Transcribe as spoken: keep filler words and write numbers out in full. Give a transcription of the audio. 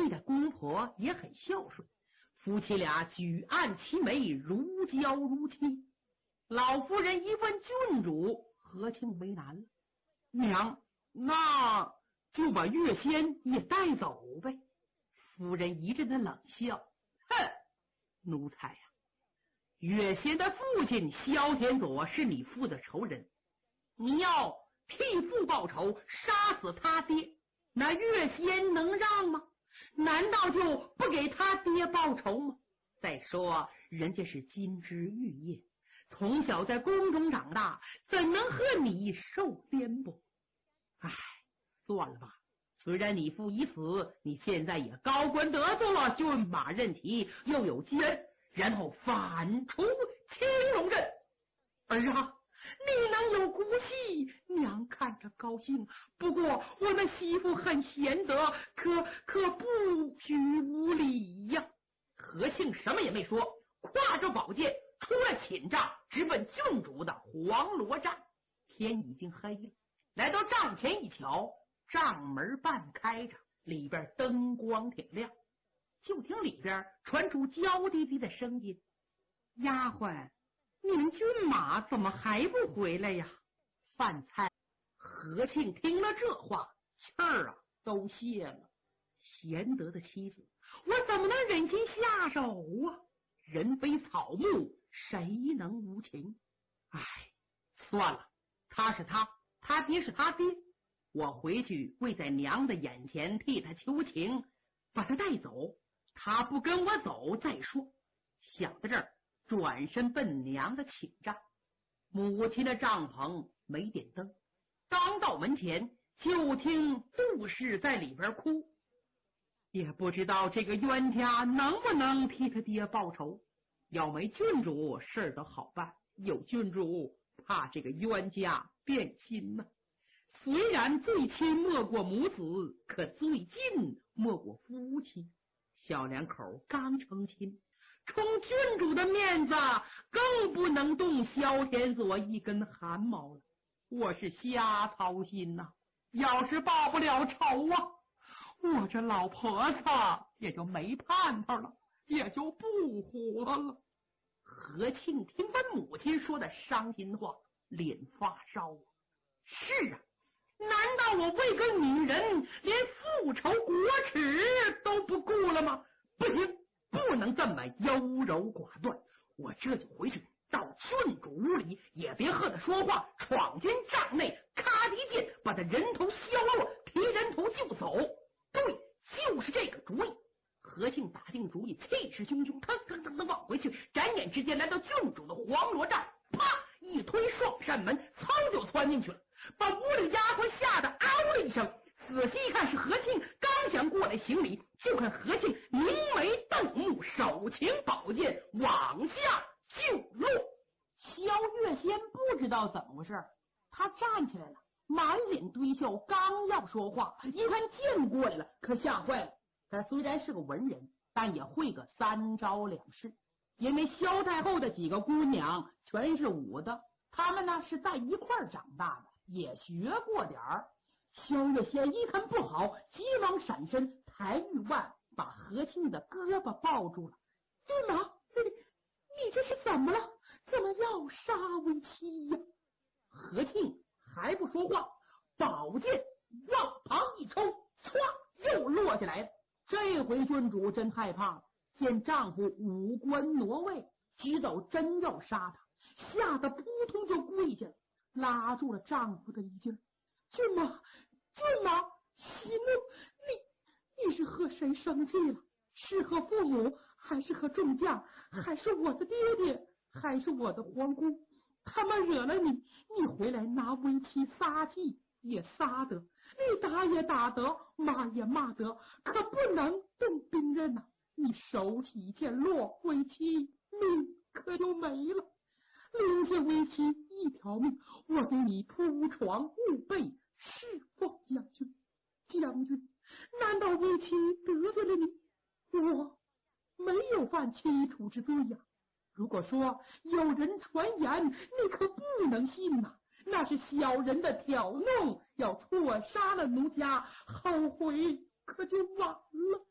对待公婆也很孝顺，夫妻俩举案齐眉，如胶如漆。老夫人一问郡主，何庆为难了：“娘，那就把月仙也带走呗。”夫人一阵的冷笑：“哼，奴才呀、啊，月仙的父亲萧天佐是你父的仇人，你要替父报仇，杀死他爹，那月仙能让吗？难道就不给他爹报仇吗？再说人家是金枝玉叶，从小在宫中长大，怎能和你受颠簸？唉，算了吧，虽然你父已死，你现在也高官得做了，骏马任骑，又有基恩，然后反出青龙镇。儿啊，你能有骨气，娘看着高兴。不过我那媳妇很贤德，可可不许无礼呀。”何庆什么也没说，挎着宝剑出了寝帐，直奔郡主的黄罗帐。天已经黑了，来到帐前一瞧，帐门半开着，里边灯光挺亮。就听里边传出娇滴滴的声音：“丫鬟，你们骏马怎么还不回来呀？饭菜。”何庆听了这话，气儿啊都泄了。贤德的妻子，我怎么能忍心下手啊？人非草木，谁能无情？唉，算了，他是他，他爹是他爹，我回去跪在娘的眼前替他求情，把他带走。他不跟我走再说。想到这儿，转身奔娘的寝帐。母亲的帐篷没点灯，刚到门前，就听杜氏在里边哭。也不知道这个冤家能不能替他爹报仇。要没郡主，事儿都好办；有郡主，怕这个冤家变心呢。虽然最亲莫过母子，可最近莫过夫妻。小两口刚成亲，冲郡主的面子，更不能动萧天佐一根汗毛了。我是瞎操心呐、啊，要是报不了仇啊，我这老婆子也就没盼头了，也就不活了。何庆听完母亲说的伤心话，脸发烧啊。是啊，难道我为个女人连复仇国耻都不顾了吗？不行，不能这么优柔寡断。我这就回去到郡主屋里，也别和他说话，闯进帐内，咔一剑把他人头削落，提人头就走。对，就是这个主意。何庆打定主意，气势汹汹，腾腾腾的往回去，转眼之间来到郡主的黄罗帐，啪一推双扇门，噌就窜进去了，把屋里丫鬟吓得嗷了一声。仔细一看是何庆，刚想过来行礼，就看何庆凝眉瞪目，手擎宝剑往下就落。萧月仙不知道怎么回事，他站起来了，满脸堆笑，刚要说话，一看剑过来了，可吓坏了。他虽然是个文人，但也会个三招两式，因为萧太后的几个姑娘全是武的，他们呢是在一块儿长大的，也学过点儿。萧月仙一看不好，急忙闪身，抬玉腕把何庆的胳膊抱住了。骏马，你你这是怎么了？怎么要杀为妻呀？何庆还不说话，宝剑往旁一抽，唰又落下来了。这回郡主真害怕了，见丈夫五官挪位，知道真要杀他，吓得扑通就跪下了，拉住了丈夫的衣襟。骏马，骏马，息怒！你你是和谁生气了？是和父母，还是和众将，还是我的爹爹，还是我的皇宫？他们惹了你，你回来拿为妻撒气也撒得，你打也打得，骂也骂得，可不能动兵刃呐、啊！你手起剑落，为妻命可就没了。留下为妻一条命，我给你铺床务被，侍奉将军。将军，难道为妻得罪了你？我没有犯妻楚之罪呀、啊。如果说有人传言，你可不能信呐、啊，那是小人的挑弄，要错杀了奴家，后悔可就晚了。